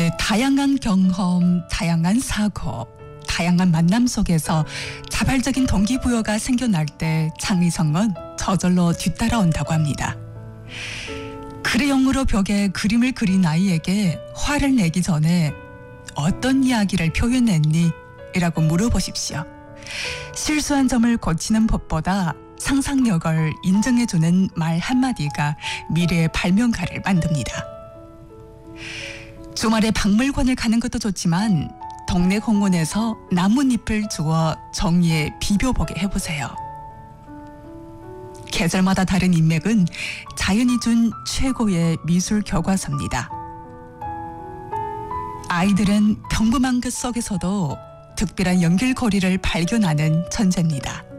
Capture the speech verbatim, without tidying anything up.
네, 다양한 경험, 다양한 사고, 다양한 만남 속에서 자발적인 동기부여가 생겨날 때 창의성은 저절로 뒤따라온다고 합니다. 크레용으로 벽에 그림을 그린 아이에게 화를 내기 전에 어떤 이야기를 표현했니? 이라고 물어보십시오. 실수한 점을 고치는 법보다 상상력을 인정해주는 말 한마디가 미래의 발명가를 만듭니다. 주말에 박물관을 가는 것도 좋지만 동네 공원에서 나뭇잎을 주워 정리에 비벼보게 해보세요. 계절마다 다른 인맥은 자연이 준 최고의 미술 교과서입니다. 아이들은 평범한 것 속에서도 특별한 연결고리를 발견하는 천재입니다.